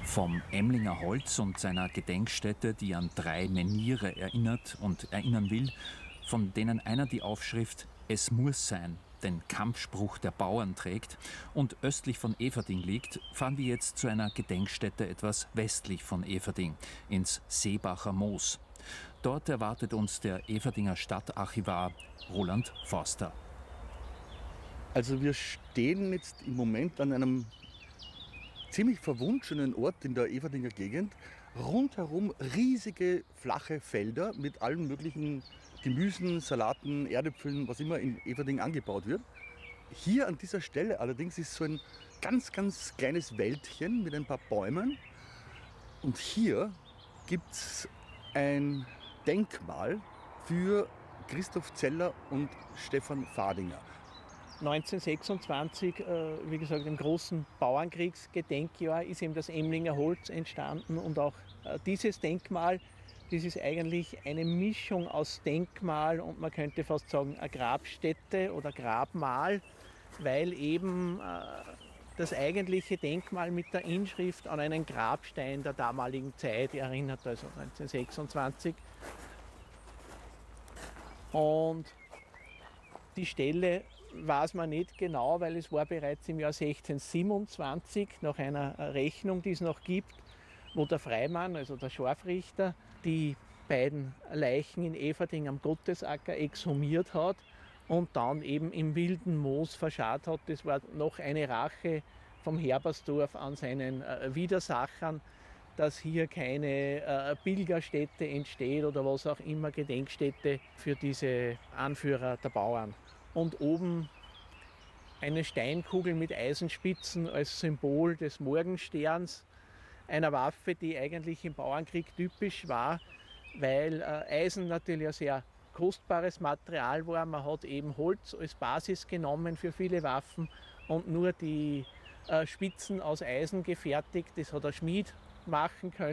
Vom Emlinger Holz und seiner Gedenkstätte, die an 3 Meniere erinnert und erinnern will, von denen einer die Aufschrift „Es muss sein", den Kampfspruch der Bauern trägt und östlich von Eferding liegt, fahren wir jetzt zu einer Gedenkstätte etwas westlich von Eferding, ins Seebacher Moos. Dort erwartet uns der Eferdinger Stadtarchivar Roland Forster. Also wir stehen jetzt im Moment an einem ziemlich verwunschenen Ort in der Eferdinger Gegend. Rundherum riesige flache Felder mit allen möglichen Gemüsen, Salaten, Erdäpfeln, was immer in Eferding angebaut wird. Hier an dieser Stelle allerdings ist so ein ganz, ganz kleines Wäldchen mit ein paar Bäumen. Und hier gibt es ein Denkmal für Christoph Zeller und Stefan Fadinger. 1926, wie gesagt, im großen Bauernkriegsgedenkjahr, ist eben das Emlinger Holz entstanden und auch dieses Denkmal, das ist eigentlich eine Mischung aus Denkmal und man könnte fast sagen eine Grabstätte oder Grabmal, weil eben das eigentliche Denkmal mit der Inschrift an einen Grabstein der damaligen Zeit erinnert, also 1926. Und die Stelle weiß man nicht genau, weil es war bereits im Jahr 1627 nach einer Rechnung, die es noch gibt, wo der Freimann, also der Scharfrichter, die beiden Leichen in Eferding am Gottesacker exhumiert hat und dann eben im wilden Moos verscharrt hat. Das war noch eine Rache vom Herbersdorf an seinen Widersachern, dass hier keine Pilgerstätte entsteht oder was auch immer, Gedenkstätte für diese Anführer der Bauern. Und oben eine Steinkugel mit Eisenspitzen als Symbol des Morgensterns, einer Waffe, die eigentlich im Bauernkrieg typisch war, weil Eisen natürlich ein sehr kostbares Material war. Man hat eben Holz als Basis genommen für viele Waffen und nur die Spitzen aus Eisen gefertigt. Das hat ein Schmied machen können.